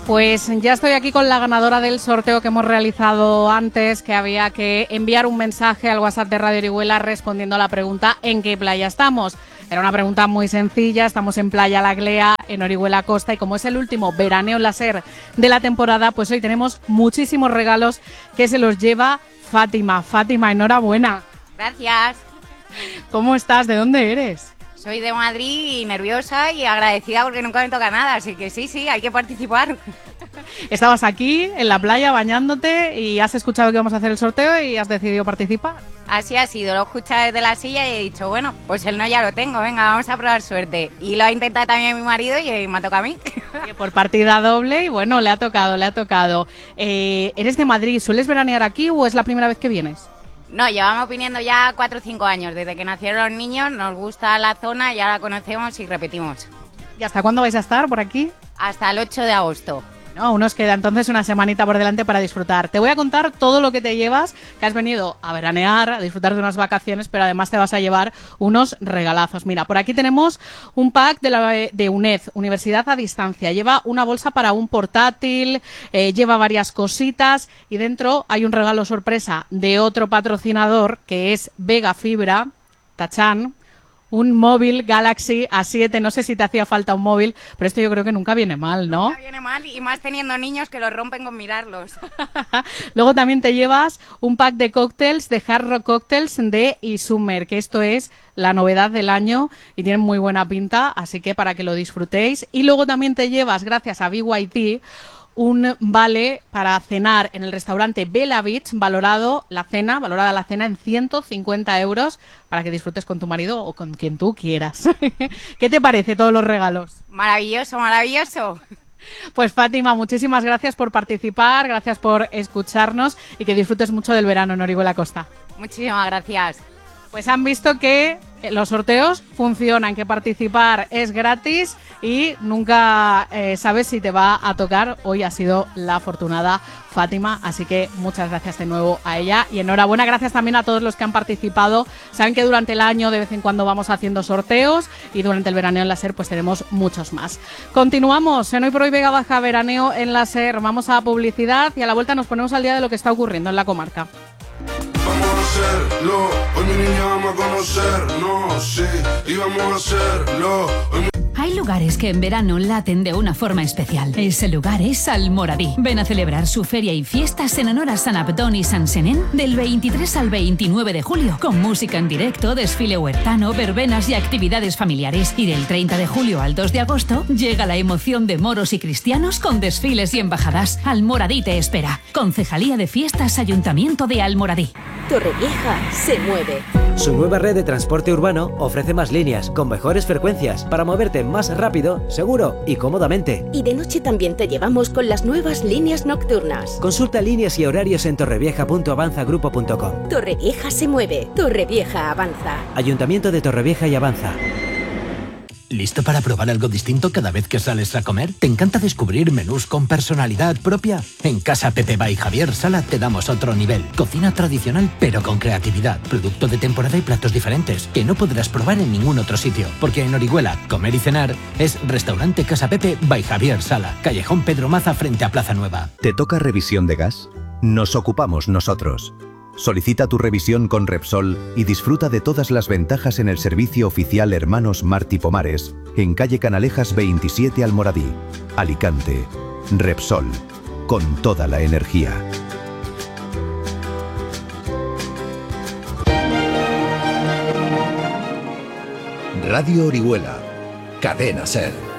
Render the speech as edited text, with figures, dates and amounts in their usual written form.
Pues ya estoy aquí con la ganadora del sorteo que hemos realizado antes, que había que enviar un mensaje al WhatsApp de Radio Orihuela respondiendo a la pregunta ¿en qué playa estamos? Era una pregunta muy sencilla, estamos en Playa La Glea, en Orihuela Costa, y como es el último veraneo láser de la temporada, pues hoy tenemos muchísimos regalos que se los lleva Fátima. Fátima, enhorabuena. Gracias. ¿Cómo estás? ¿De dónde eres? Soy de Madrid y nerviosa y agradecida porque nunca me toca nada, así que sí, hay que participar. Estabas aquí en la playa bañándote y has escuchado que íbamos a hacer el sorteo y has decidido participar. Así ha sido, lo he escuchado desde la silla y he dicho, bueno, pues el no ya lo tengo, venga, vamos a probar suerte. Y lo ha intentado también mi marido y me ha tocado a mí. Por partida doble y bueno, le ha tocado. ¿Eres de Madrid? ¿Sueles veranear aquí o es la primera vez que vienes? No, llevamos viniendo ya 4 o 5 años, desde que nacieron los niños, nos gusta la zona, ya la conocemos y repetimos. ¿Y hasta cuándo vais a estar por aquí? Hasta el 8 de agosto. No, aún nos queda entonces una semanita por delante para disfrutar. Te voy a contar todo lo que te llevas, que has venido a veranear, a disfrutar de unas vacaciones, pero además te vas a llevar unos regalazos. Mira, por aquí tenemos un pack de UNED, Universidad a Distancia. Lleva una bolsa para un portátil, lleva varias cositas y dentro hay un regalo sorpresa de otro patrocinador que es Vega Fibra, Tachán. Un móvil Galaxy A7, no sé si te hacía falta un móvil, pero esto yo creo que nunca viene mal, ¿no? Nunca viene mal y más teniendo niños que los rompen con mirarlos. Luego también te llevas un pack de cócteles, de Hard Rock Cocktails de Isumer, que esto es la novedad del año y tienen muy buena pinta, así que para que lo disfrutéis. Y luego también te llevas, gracias a BYT, un vale para cenar en el restaurante Bella Beach, valorada la cena en 150 euros para que disfrutes con tu marido o con quien tú quieras. ¿Qué te parece todos los regalos? Maravilloso, maravilloso. Pues Fátima, muchísimas gracias por participar, gracias por escucharnos y que disfrutes mucho del verano en Orihuela Costa. Muchísimas gracias. Pues han visto que los sorteos funcionan, que participar es gratis y nunca sabes si te va a tocar. Hoy ha sido la afortunada Fátima, así que muchas gracias de nuevo a ella y enhorabuena. Gracias también a todos los que han participado. Saben que durante el año de vez en cuando vamos haciendo sorteos y durante el veraneo en la SER pues tenemos muchos más. Continuamos en Hoy por Hoy Vega Baja Veraneo en la SER. Vamos a publicidad y a la vuelta nos ponemos al día de lo que está ocurriendo en la comarca. Vamos a hacerlo, hoy mi niña vamos a conocernos, sí, y vamos a hacerlo. Hay lugares que en verano laten de una forma especial. Ese lugar es Almoradí. Ven a celebrar su feria y fiestas en honor a San Abdón y San Senén del 23 al 29 de julio, con música en directo, desfile huertano, verbenas y actividades familiares. Y del 30 de julio al 2 de agosto llega la emoción de moros y cristianos con desfiles y embajadas. Almoradí te espera. Concejalía de Fiestas, Ayuntamiento de Almoradí. Torrevieja se mueve. Su nueva red de transporte urbano ofrece más líneas, con mejores frecuencias, para moverte más rápido, seguro y cómodamente. Y de noche también te llevamos con las nuevas líneas nocturnas. Consulta líneas y horarios en torrevieja.avanzagrupo.com. Torrevieja se mueve. Torrevieja avanza. Ayuntamiento de Torrevieja y Avanza. ¿Listo para probar algo distinto cada vez que sales a comer? ¿Te encanta descubrir menús con personalidad propia? En Casa Pepe by Javier Sala te damos otro nivel. Cocina tradicional pero con creatividad. Producto de temporada y platos diferentes que no podrás probar en ningún otro sitio. Porque en Orihuela, comer y cenar es Restaurante Casa Pepe by Javier Sala. Callejón Pedro Maza frente a Plaza Nueva. ¿Te toca revisión de gas? Nos ocupamos nosotros. Solicita tu revisión con Repsol y disfruta de todas las ventajas en el servicio oficial Hermanos Martí Pomares, en calle Canalejas 27 Almoradí, Alicante. Repsol, con toda la energía. Radio Orihuela, Cadena SER.